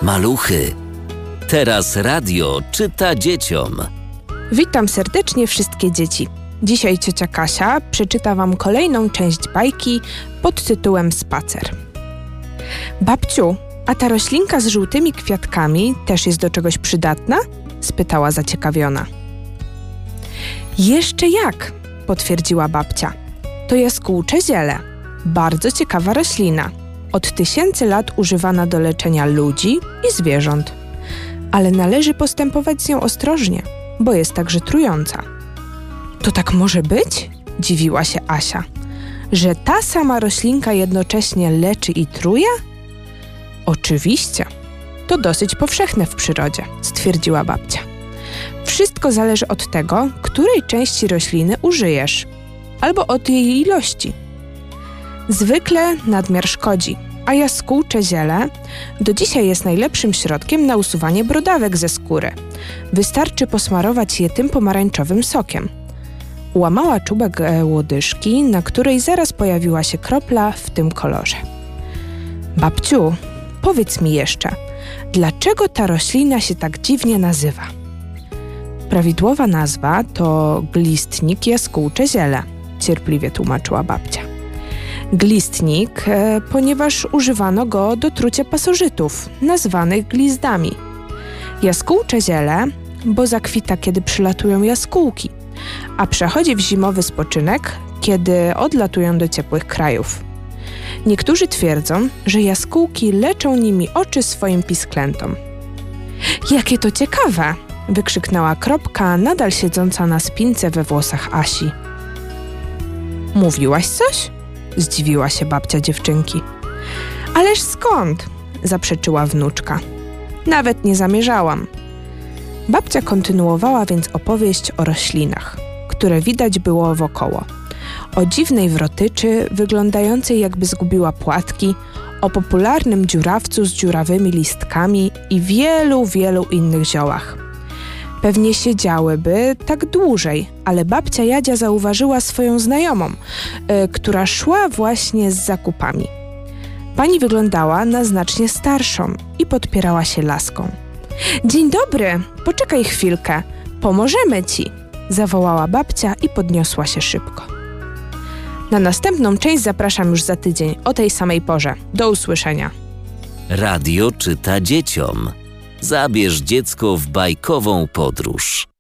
Maluchy, teraz radio czyta dzieciom. Witam serdecznie wszystkie dzieci. Dzisiaj ciocia Kasia przeczyta wam kolejną część bajki pod tytułem Spacer. Babciu, a ta roślinka z żółtymi kwiatkami też jest do czegoś przydatna? Spytała zaciekawiona. Jeszcze jak, potwierdziła babcia. To jaskółcze ziele. Bardzo ciekawa roślina. Od tysięcy lat używana do leczenia ludzi i zwierząt. Ale należy postępować z nią ostrożnie, bo jest także trująca. To tak może być? Dziwiła się Asia. Że ta sama roślinka jednocześnie leczy i truje? Oczywiście. To dosyć powszechne w przyrodzie, stwierdziła babcia. Wszystko zależy od tego, której części rośliny użyjesz, albo od jej ilości. Zwykle nadmiar szkodzi, a jaskółcze ziele do dzisiaj jest najlepszym środkiem na usuwanie brodawek ze skóry. Wystarczy posmarować je tym pomarańczowym sokiem. Łamała czubek łodyżki, na której zaraz pojawiła się kropla w tym kolorze. Babciu, powiedz mi jeszcze, dlaczego ta roślina się tak dziwnie nazywa? Prawidłowa nazwa to glistnik jaskółcze ziele, cierpliwie tłumaczyła babcia. Glistnik, ponieważ używano go do trucia pasożytów, nazwanych glizdami. Jaskółcze ziele, bo zakwita, kiedy przylatują jaskółki, a przechodzi w zimowy spoczynek, kiedy odlatują do ciepłych krajów. Niektórzy twierdzą, że jaskółki leczą nimi oczy swoim pisklętom. Jakie to ciekawe! Wykrzyknęła Kropka, nadal siedząca na spince we włosach Asi. Mówiłaś coś? Zdziwiła się babcia dziewczynki. Ależ skąd? Zaprzeczyła wnuczka. Nawet nie zamierzałam. Babcia kontynuowała więc opowieść o roślinach, które widać było wokoło. O dziwnej wrotyczy, wyglądającej jakby zgubiła płatki, o popularnym dziurawcu z dziurawymi listkami i wielu innych ziołach. Pewnie siedziałyby tak dłużej, ale babcia Jadzia zauważyła swoją znajomą, która szła właśnie z zakupami. Pani wyglądała na znacznie starszą i podpierała się laską. Dzień dobry, poczekaj chwilkę, pomożemy ci, zawołała babcia i podniosła się szybko. Na następną część zapraszam już za tydzień, o tej samej porze. Do usłyszenia. Radio czyta dzieciom. Zabierz dziecko w bajkową podróż.